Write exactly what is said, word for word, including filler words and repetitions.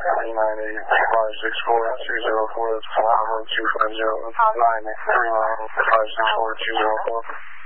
nine eight five six four two zero four. That's five one two five zero nine three nine five six four two zero four.